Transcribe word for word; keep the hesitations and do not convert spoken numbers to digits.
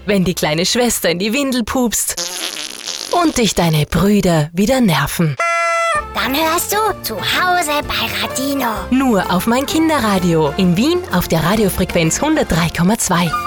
wenn die kleine Schwester in die Windel pupst und dich deine Brüder wieder nerven. Dann hörst du zu Hause bei Radino. Nur auf mein Kinderradio in Wien auf der Radiofrequenz hundertdrei Komma zwei.